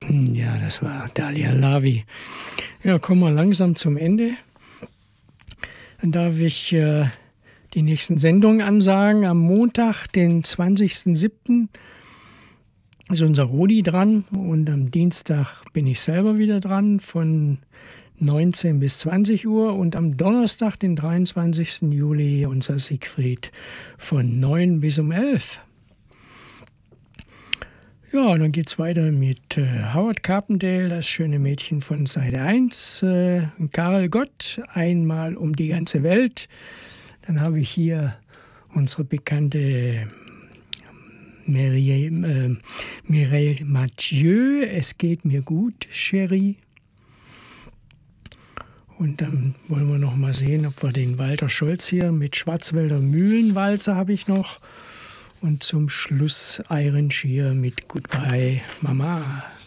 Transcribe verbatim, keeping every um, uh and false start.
Ja, das war Dalia Lavi. Ja, kommen wir langsam zum Ende. Dann darf ich äh, die nächsten Sendungen ansagen. Am Montag, den zwanzigsten siebten ist unser Rudi dran und am Dienstag bin ich selber wieder dran von neunzehn bis zwanzig Uhr und am Donnerstag, den dreiundzwanzigsten Juli, unser Siegfried von neun bis um elf. Ja, dann geht es weiter mit äh, Howard Carpendale, das schöne Mädchen von Seite eins, äh, Karel Gott, einmal um die ganze Welt. Dann habe ich hier unsere bekannte Mireille, äh, Mireille Mathieu, es geht mir gut, Chérie. Und dann wollen wir noch mal sehen, ob wir den Walter Scholz hier mit Schwarzwälder Mühlenwalzer habe ich noch. Und zum Schluss Iron Shear mit Goodbye Mama.